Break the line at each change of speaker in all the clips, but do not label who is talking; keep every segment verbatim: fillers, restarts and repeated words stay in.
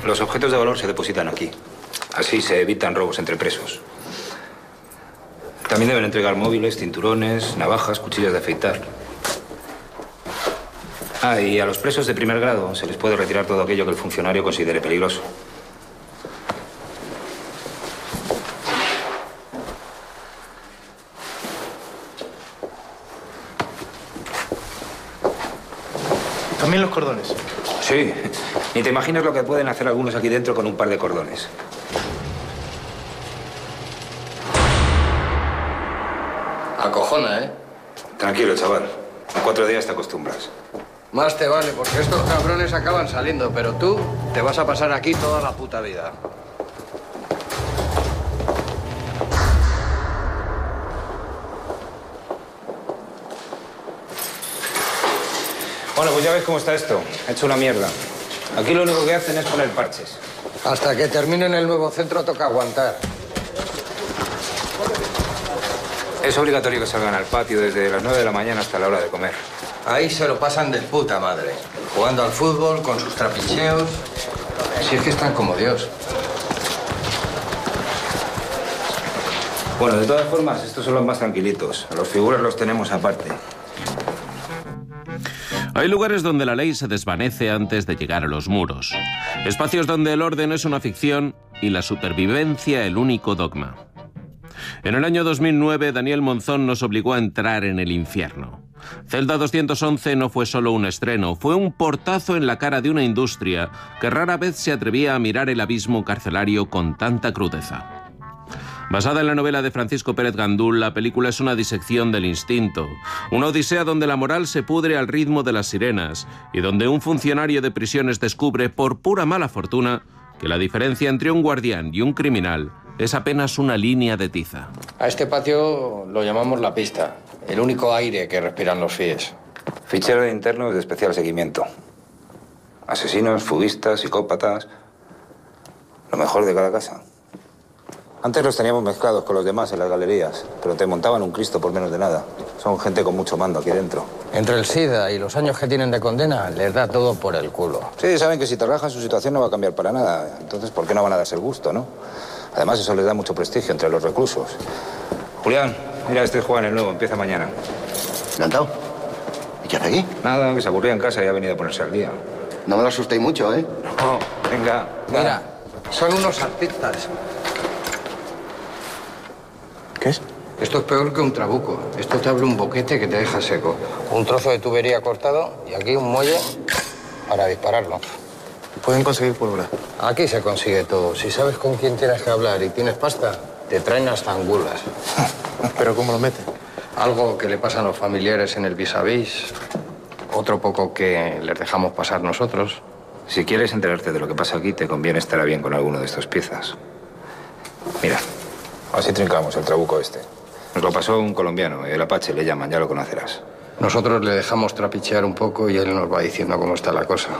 Los objetos de valor se depositan aquí. Así se evitan robos entre presos. También deben entregar móviles, cinturones, navajas, cuchillas de afeitar. Ah, y a los presos de primer grado se les puede retirar todo aquello que el funcionario considere peligroso.
¿También los cordones?
Sí. Ni te imaginas lo que pueden hacer algunos aquí dentro con un par de cordones.
Acojona, ¿eh?
Tranquilo, chaval. En cuatro días te acostumbras.
Más te vale, porque estos cabrones acaban saliendo, pero tú te vas a pasar aquí toda la puta vida.
Bueno, pues ya ves cómo está esto. Ha hecho una mierda. Aquí lo único que hacen es poner parches.
Hasta que terminen el nuevo centro toca aguantar.
Es obligatorio que salgan al patio desde las nueve de la mañana hasta la hora de comer.
Ahí se lo pasan de puta madre. Jugando al fútbol, con sus trapicheos. Si es que están como Dios.
Bueno, de todas formas, estos son los más tranquilitos. A los figuras los tenemos aparte.
Hay lugares donde la ley se desvanece antes de llegar a los muros. Espacios donde el orden es una ficción y la supervivencia el único dogma. En el año dos mil nueve, Daniel Monzón nos obligó a entrar en el infierno. Celda doscientos once no fue solo un estreno, fue un portazo en la cara de una industria que rara vez se atrevía a mirar el abismo carcelario con tanta crudeza. Basada en la novela de Francisco Pérez Gandul, la película es una disección del instinto, una odisea donde la moral se pudre al ritmo de las sirenas y donde un funcionario de prisiones descubre, por pura mala fortuna, que la diferencia entre un guardián y un criminal es apenas una línea de tiza.
A este patio lo llamamos la pista, el único aire que respiran los FIES.
Fichero de internos de especial seguimiento. Asesinos, fuguistas, psicópatas. Lo mejor de cada casa. Antes los teníamos mezclados con los demás en las galerías, pero te montaban un Cristo por menos de nada. Son gente con mucho mando aquí dentro.
Entre el SIDA y los años que tienen de condena, les da todo por el culo.
Sí, saben que si te rajan su situación no va a cambiar para nada. Entonces, ¿por qué no van a darse el gusto, no? Además, eso les da mucho prestigio entre los reclusos. Julián, mira, este es Juan, el nuevo, empieza mañana.
Encantado. ¿Y qué hace aquí?
Nada, que se aburría en casa y ha venido a ponerse al día.
No me lo asustéis mucho, ¿eh?
No, venga.
Mira, son unos artistas.
¿Qué es?
Esto es peor que un trabuco. Esto te abre un boquete que te deja seco. Un trozo de tubería cortado y aquí un muelle para dispararlo.
Pueden conseguir pólvora.
Aquí se consigue todo. Si sabes con quién tienes que hablar y tienes pasta, te traen hasta angulas.
¿Pero cómo lo meten?
Algo que le pasa a los familiares en el vis a vis. Otro poco que les dejamos pasar nosotros.
Si quieres enterarte de lo que pasa aquí, te conviene estar a bien con alguno de estos piezas. Mira, así trincamos el trabuco este. Nos lo pasó un colombiano, el Apache le llaman, ya lo conocerás.
Nosotros le dejamos trapichear un poco y él nos va diciendo cómo está la cosa.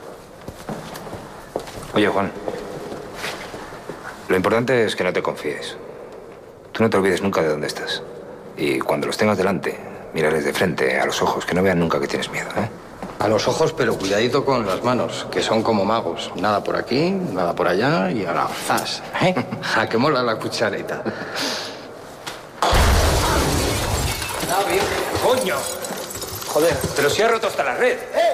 Oye, Juan, lo importante es que no te confíes. Tú no te olvides nunca de dónde estás. Y cuando los tengas delante, mírales de frente, a los ojos, que no vean nunca que tienes miedo, ¿eh?
A los ojos, pero cuidadito con las manos, que son como magos. Nada por aquí, nada por allá y ahora ¡zas! ¿Eh? A que mola la cucharita.
¡David! ¡Coño! Joder, pero si ha roto hasta la red. ¡Eh!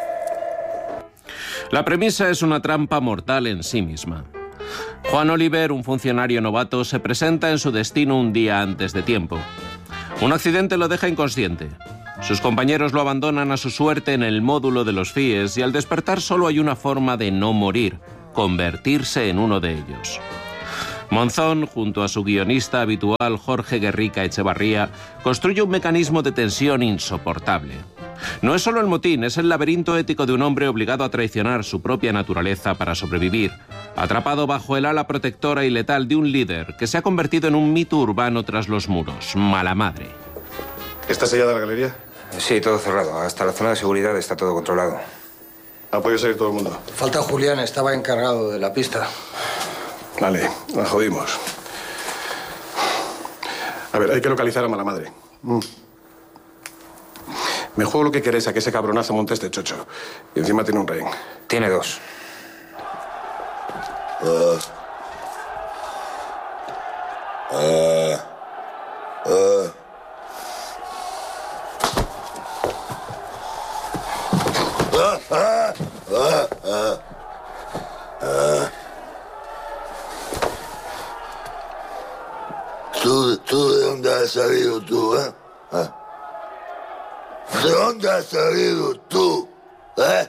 La premisa es una trampa mortal en sí misma. Juan Oliver, un funcionario novato, se presenta en su destino un día antes de tiempo. Un accidente lo deja inconsciente. Sus compañeros lo abandonan a su suerte en el módulo de los FIES y al despertar solo hay una forma de no morir, convertirse en uno de ellos. Monzón, junto a su guionista habitual Jorge Guerrica Echevarría, construye un mecanismo de tensión insoportable. No es solo el motín, es el laberinto ético de un hombre obligado a traicionar su propia naturaleza para sobrevivir, atrapado bajo el ala protectora y letal de un líder que se ha convertido en un mito urbano tras los muros, mala madre.
¿Está sellada la galería?
Sí, todo cerrado. Hasta la zona de seguridad está todo controlado.
¿Ha podido salir todo el mundo?
Falta Julián, estaba encargado de la pista.
Vale, la jodimos. A ver, hay que localizar a mala madre. Mm. Me juego lo que queréis a que ese cabronazo monte este chocho. Y encima tiene un rehén.
Tiene dos.
Uh, uh, uh. Uh, uh, uh, uh, uh. ¿Tú, ¿Tú de dónde has salido tú, eh? ¿Eh? ¿De dónde has salido tú, eh?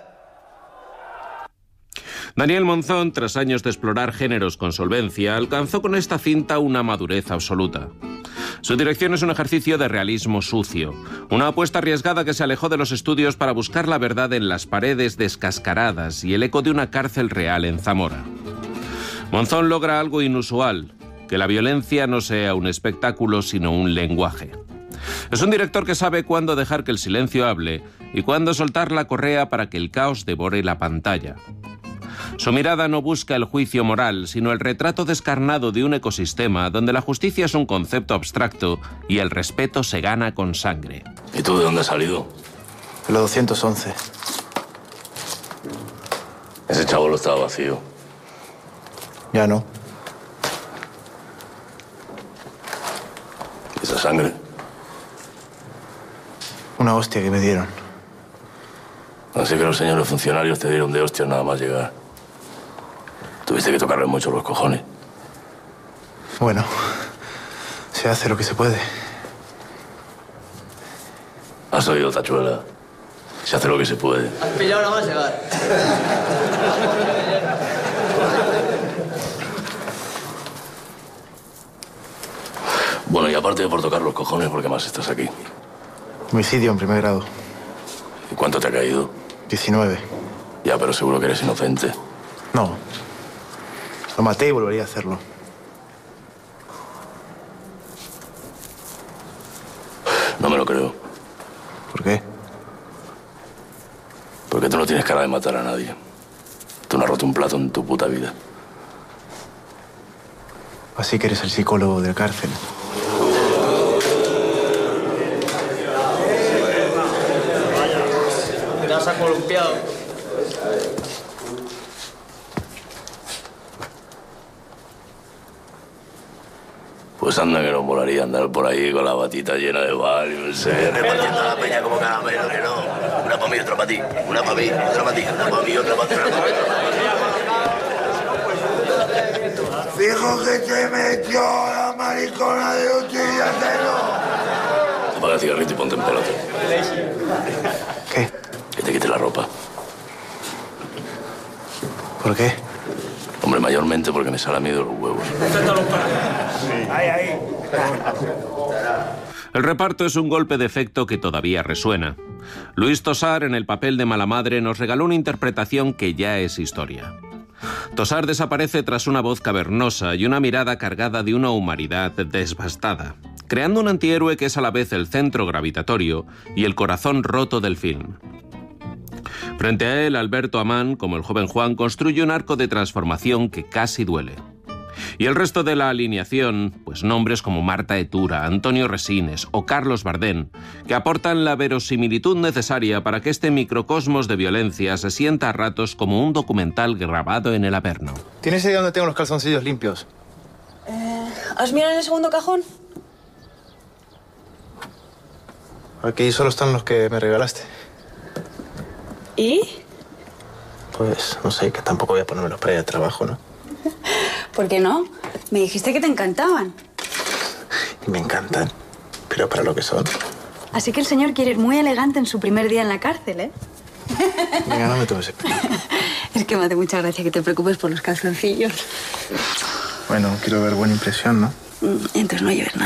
Daniel Monzón, tras años de explorar géneros con solvencia, alcanzó con esta cinta una madurez absoluta. Su dirección es un ejercicio de realismo sucio, una apuesta arriesgada que se alejó de los estudios para buscar la verdad en las paredes descascaradas y el eco de una cárcel real en Zamora. Monzón logra algo inusual, que la violencia no sea un espectáculo sino un lenguaje. Es un director que sabe cuándo dejar que el silencio hable y cuándo soltar la correa para que el caos devore la pantalla. Su mirada no busca el juicio moral, sino el retrato descarnado de un ecosistema donde la justicia es un concepto abstracto y el respeto se gana con sangre.
¿Y tú de dónde has salido?
De la doscientos once.
Ese chabolo estaba vacío.
Ya no.
¿Y esa sangre?
Una hostia que me dieron.
Así que los señores funcionarios te dieron de hostias nada más llegar. Tuviste que tocarle mucho los cojones.
Bueno, se hace lo que se puede.
¿Has oído, tachuela? Se hace lo que se puede.
Has pillado nada más llegar.
Bueno, y aparte de por tocar los cojones, ¿por qué más estás aquí?
Homicidio en primer grado.
¿Y cuánto te ha caído?
diecinueve.
Ya, pero seguro que eres inocente.
No. Lo maté y volvería a hacerlo.
No me lo creo.
¿Por qué?
Porque tú no tienes cara de matar a nadie. Tú no has roto un plato en tu puta vida.
Así que eres el psicólogo de la cárcel.
Te has columpiado.
Pues anda que nos molaría andar por ahí con la batita llena de Valium, repartiendo a la peña como caramelo, que no. Una para mí, otra para ti. Una para mí, otra para ti. Una para mí, otra para ti.
Fijo que te metió la maricona de utilizarlo.
Apaga el cigarrito y ponte en pelota.
¿Qué?
Que te quite la ropa.
¿Por qué?
Hombre, mayormente porque me sale a mí de los huevos.
Ahí, ahí.
El reparto es un golpe de efecto que todavía resuena. Luis Tosar, en el papel de mala madre, nos regaló una interpretación que ya es historia. Tosar desaparece tras una voz cavernosa y una mirada cargada de una humanidad devastada, creando un antihéroe que es a la vez el centro gravitatorio y el corazón roto del film. Frente a él, Alberto Amán, como el joven Juan, construye un arco de transformación que casi duele. Y el resto de la alineación, pues nombres como Marta Etura, Antonio Resines o Carlos Bardén, que aportan la verosimilitud necesaria para que este microcosmos de violencia se sienta a ratos como un documental grabado en el Averno.
¿Tienes idea dónde tengo los calzoncillos limpios?
Eh, ¿Has mirado en el segundo cajón?
Aquí solo están los que me regalaste.
¿Y?
Pues no sé, que tampoco voy a ponérmelos para ir al trabajo, ¿no?
¿Por qué no? Me dijiste que te encantaban.
Y me encantan, pero para lo que son.
Así que el señor quiere ir muy elegante en su primer día en la cárcel, ¿eh?
Venga, no me tomes el pelo.
Es que me hace mucha gracia que te preocupes por los calzoncillos.
Bueno, quiero ver buena impresión, ¿no?
Entonces no lleves nada.